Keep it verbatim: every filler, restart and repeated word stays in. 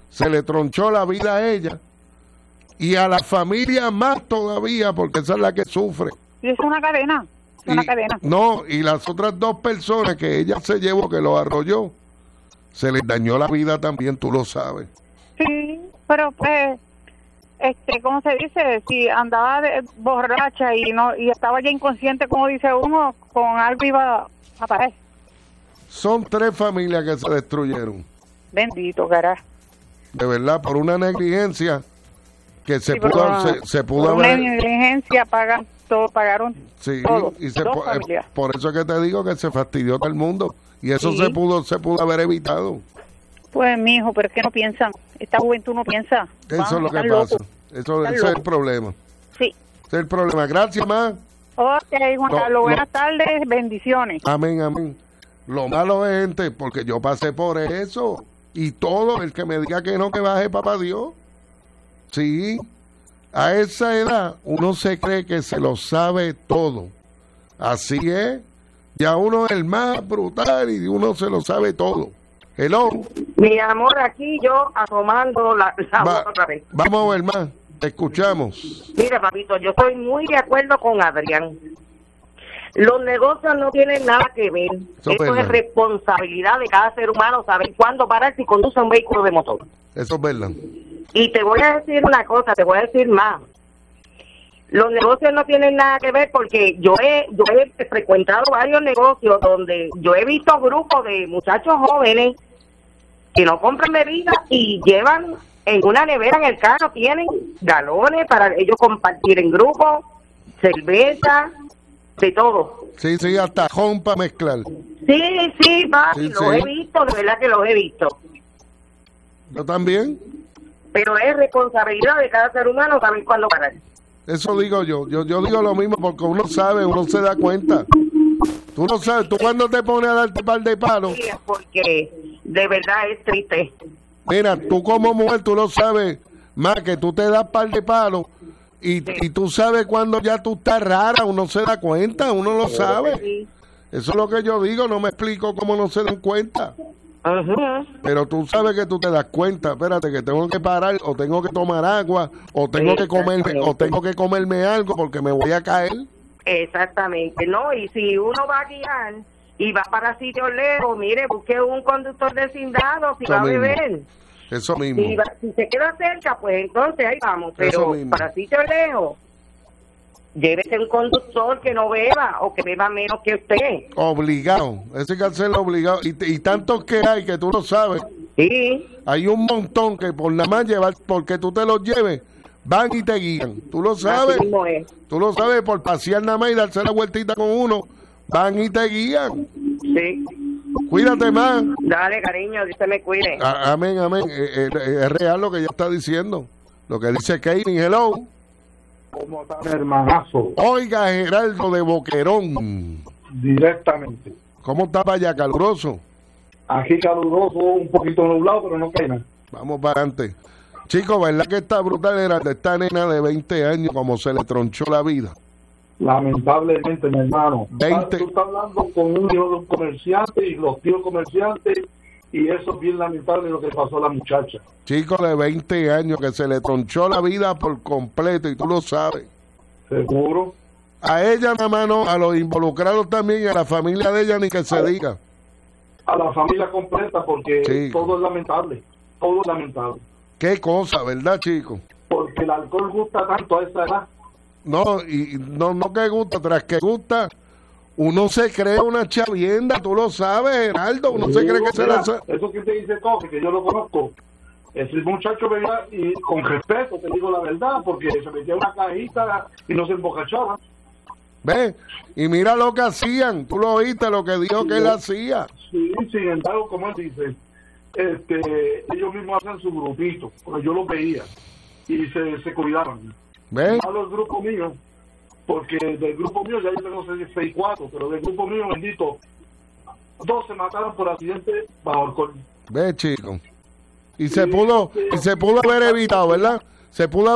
se le tronchó la vida a ella y a la familia más todavía, porque esa es la que sufre. Y es una cadena, es una Y, cadena. no, y las otras dos personas que ella se llevó, que lo arrolló, se les dañó la vida también, tú lo sabes. Sí, pero pues, este, ¿cómo se dice? Si andaba de borracha y no y estaba ya inconsciente, como dice uno, con algo iba a parar. Son tres familias que se destruyeron. Bendito, carajo. De verdad, por una negligencia que se Sí, pudo, pero, se, se pudo por una haber... negligencia pagan todo, pagaron Sí, todo. y se dos po- eh, familias. por eso es que te digo que se fastidió todo el mundo. Y eso Sí. se pudo se pudo haber evitado. Pues, mijo, pero es que no piensan. Esta juventud no piensa. Eso Van, es lo que están pasa. locos. Eso Están ese es el locos. problema. Sí. Ese es el problema. Gracias, ma. Ok, Juan No, Carlos, no. buenas tardes, bendiciones. Amén, amén. Lo malo es, gente, porque yo pasé por eso. Y todo el que me diga que no, que baje, papá Dios. Sí. A esa edad, uno se cree que se lo sabe todo. Así es. Ya uno es el más brutal y uno se lo sabe todo. Hello. Mi amor, aquí yo asomando la, la Va- voz otra vez. vamos a ver más. Te escuchamos. Mira, papito, yo estoy muy de acuerdo con Adrián. Los negocios no tienen nada que ver. Eso es Eso verdad. es responsabilidad de cada ser humano saber cuándo parar si conduce un vehículo de motor. Eso es verdad. Y te voy a decir una cosa, te voy a decir más. Los negocios no tienen nada que ver porque yo he yo he frecuentado varios negocios donde yo he visto grupos de muchachos jóvenes que no compran bebidas y llevan en una nevera en el carro, tienen galones para ellos compartir en grupo, cerveza, de todo. Sí, sí, hasta jón para mezclar. Sí, sí, papi, Sí, los sí. he visto, de verdad que los he visto. Yo también. Pero es responsabilidad de cada ser humano saber cuándo parar. Eso digo yo. Yo yo digo lo mismo porque uno sabe, uno se da cuenta. Tú no sabes, tú cuando te pones a darte par de palos, Sí, porque de verdad es triste. mira, tú como mujer, tú lo sabes, más que tú te das par de palos y, y tú sabes cuando ya tú estás rara, uno se da cuenta, uno lo sabe. Sí. Eso es lo que yo digo, no me explico cómo no se dan cuenta. Ajá. Pero tú sabes que tú te das cuenta, espérate, que tengo que parar, o tengo que tomar agua, o tengo que comerme, o tengo que comerme algo porque me voy a caer. Exactamente, ¿no? Y si uno va a guiar y va para sitios lejos, mire, busque un conductor designado si Eso va a mismo. beber. Eso mismo. Si, va- si se queda cerca, pues entonces ahí vamos. Eso Pero mismo. para sitios lejos, llévese un conductor que no beba o que beba menos que usted. Obligado, ese hay que hacerlo obligado. Y, y tantos que hay que tú lo sabes, Sí, hay un montón que por nada más llevar, porque tú te los lleves, van y te guían. Tú lo sabes, así mismo es. tú lo sabes, por pasear nada más y darse la vueltita con uno, van y te guían. Sí. Cuídate más. Dale, cariño, Dios te me cuide. A- amén, amén. Eh, eh, es real lo que ella está diciendo. Lo que dice Katie, hello. ¿Cómo está mi hermanazo? Oiga, Geraldo de Boquerón. Directamente. ¿Cómo está para allá, caluroso? Aquí caluroso, un poquito nublado, pero no cae nada. Vamos para adelante. Chicos, ¿verdad que está brutal? Era de esta nena de veinte años, como se le tronchó la vida. Lamentablemente, mi hermano. veinte. Tú estás hablando con un hijo de un comerciante y los tíos comerciantes, y eso es bien lamentable lo que pasó a la muchacha. Chico de veinte años que se le tronchó la vida por completo y tú lo sabes. Seguro. A ella nada más no, a los involucrados también y a la familia de ella ni que se diga. A la familia completa, porque Sí. todo es lamentable. Todo es lamentable. Qué cosa, ¿verdad, chico? Porque el alcohol gusta tanto a esa edad. No, y no, no que gusta, tras que gusta, uno se cree una chavienda, tú lo sabes, Geraldo, uno se cree que se Mira, la sa- eso que te dice Coque, que yo lo conozco. Ese muchacho venía y con respeto, te digo la verdad, porque se metía una cajita y no se embocachaba. ¿Ves? Y mira lo que hacían, tú lo oíste, lo que dijo que él hacía. Sí, sin embargo, como él dice, este, ellos mismos hacen su grupito, porque yo los veía y se, se cuidaban. ¿Ves? A los grupos míos, porque del grupo mío ya yo tengo seis cuatro, pero del grupo mío, bendito, dos se mataron por accidente bajo alcohol. ¿Ves, chico? Y se pudo, y se pudo haber evitado, ¿verdad? Se pudo